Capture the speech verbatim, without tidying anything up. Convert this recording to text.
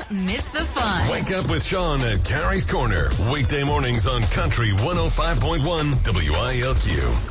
miss the fun. Wake up with Sean at Carrie's Corner. Weekday mornings on Country one oh five point one W I L Q.